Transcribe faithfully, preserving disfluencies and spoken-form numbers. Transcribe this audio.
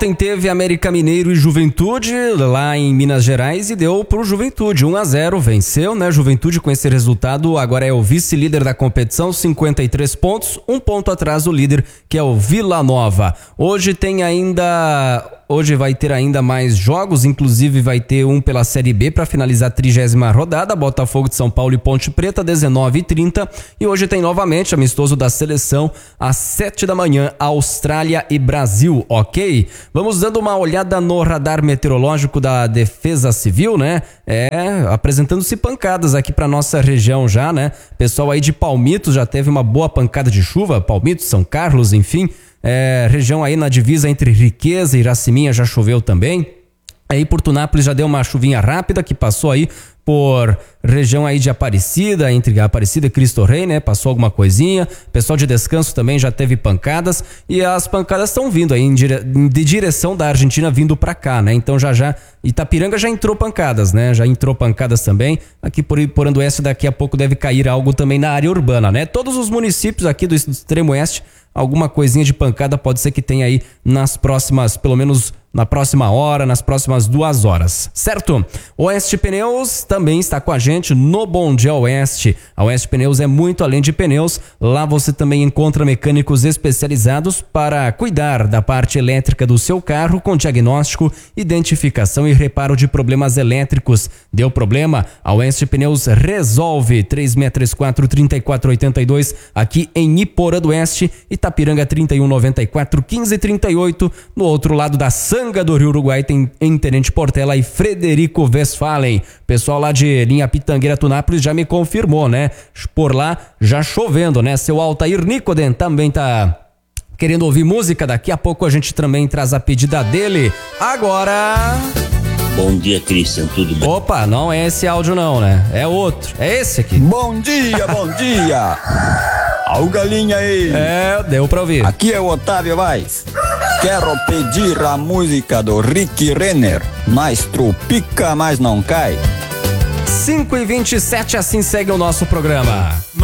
Ontem teve América Mineiro e Juventude lá em Minas Gerais e deu pro Juventude, um a zero, venceu, né? Juventude com esse resultado agora é o vice-líder da competição, cinquenta e três pontos, um ponto atrás do líder que é o Vila Nova. Hoje tem ainda... Hoje vai ter ainda mais jogos, inclusive vai ter um pela Série B para finalizar a trigésima rodada, Botafogo de São Paulo e Ponte Preta, dezenove e trinta. E hoje tem novamente amistoso da seleção às sete da manhã, Austrália e Brasil, ok? Vamos dando uma olhada no radar meteorológico da Defesa Civil, né? É, apresentando-se pancadas aqui para nossa região já, né? Pessoal aí de Palmitos já teve uma boa pancada de chuva, Palmitos, São Carlos, enfim... É, região aí na divisa entre Riqueza e Iraciminha já choveu também. Aí por Tunápolis já deu uma chuvinha rápida que passou aí por região aí de Aparecida, entre Aparecida e Cristo Rei, né? Passou alguma coisinha. Pessoal de Descanso também já teve pancadas e as pancadas estão vindo aí em dire... de direção da Argentina vindo pra cá, né? Então já já Itapiranga já entrou pancadas, né? Já entrou pancadas também. Aqui por por Oeste daqui a pouco deve cair algo também na área urbana, né? Todos os municípios aqui do extremo oeste, alguma coisinha de pancada pode ser que tenha aí nas próximas, pelo menos na próxima hora, nas próximas duas horas, certo? Oeste Pneus também está com a gente no Bom Dia Oeste. A Oeste Pneus é muito além de pneus, lá você também encontra mecânicos especializados para cuidar da parte elétrica do seu carro com diagnóstico, identificação e reparo de problemas elétricos. Deu problema? A Oeste Pneus resolve. Três seis três quatro, três quatro oito dois aqui em Iporã do Oeste, Itapiranga trinta e um noventa e quatro, quinze trinta e oito. No outro lado da Sanga do Rio Uruguai tem em Tenente Portela e Frederico Westphalen. Pessoal lá de linha Pitangueira Tunápolis já me confirmou, né? Por lá já chovendo, né? Seu Altair Nicoden também tá querendo ouvir música. Daqui a pouco a gente também traz a pedida dele. Agora... Bom dia, Christian, tudo bem? Opa, não é esse áudio não, né? É outro, é esse aqui. Bom dia, bom dia. Ao galinha aí. É, deu pra ouvir. Aqui é o Otávio Vaz. Quero pedir a música do Rick Renner, Maestro Pica Mas Não Cai. cinco e vinte e sete, assim segue o nosso programa.